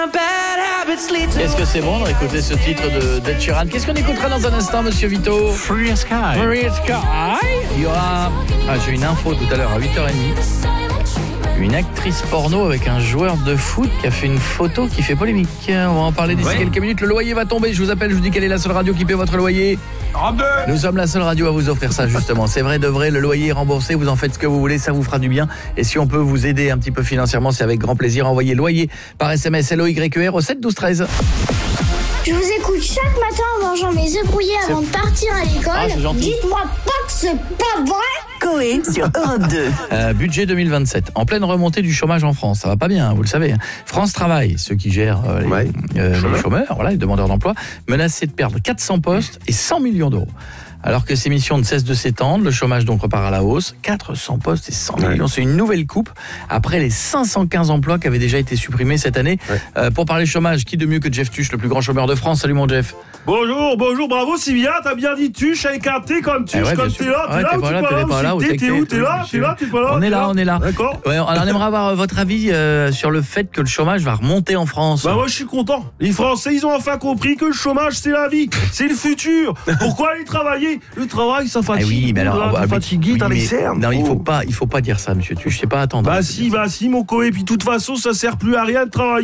Est-ce que c'est bon d'écouter ce titre d'Ed Sheeran? Qu'est-ce qu'on écoutera dans un instant, monsieur Vito? Free Sky. Free Sky. Il y aura... j'ai une info tout à l'heure à 8h30. Une actrice porno avec un joueur de foot qui a fait une photo qui fait polémique. On va en parler d'ici quelques minutes. Le loyer va tomber. Je vous appelle, je vous dis quelle est la seule radio qui paie votre loyer. Nous sommes la seule radio à vous offrir ça, justement. C'est vrai de vrai, le loyer est remboursé. Vous en faites ce que vous voulez, ça vous fera du bien. Et si on peut vous aider un petit peu financièrement, c'est avec grand plaisir. Envoyez loyer par SMS LOYER au 7 12 13. Je vous écoute chaque matin en mangeant mes œufs brouillés avant de partir à l'école. C'est gentil. Dites-moi pas que c'est pas vrai. Coé sur Europe 2. Budget 2027, en pleine remontée du chômage en France. Ça va pas bien, vous le savez. France Travail, ceux qui gèrent les chômeurs, les demandeurs d'emploi, menacés de perdre 400 postes et 100 millions d'euros. Alors que ces missions ne cessent de s'étendre, le chômage donc repart à la hausse. 400 postes et 100 millions, c'est une nouvelle coupe après les 515 emplois qui avaient déjà été supprimés cette année. Pour parler chômage, qui de mieux que Jeff Tuche, le plus grand chômeur de France? Salut mon Jeff. Bonjour, bravo Sylvia, t'as bien dit Tuche avec un T comme Tuche, comme t'es là, t'es là ou t'es là, t'es pas là. On est là. D'accord. Ouais, alors on aimerait avoir votre avis sur le fait que le chômage va remonter en France. Bah moi je suis content. Les Français, ils ont enfin compris que le chômage c'est la vie, c'est le futur. Pourquoi aller travailler? Le travail ça fatigue. Oui, mais alors t'es fatigué, t'as les cernes. Non, il faut pas dire ça, monsieur Tuche, c'est pas attendre. Bah si mon coé, puis de toute façon ça sert plus à rien de travailler.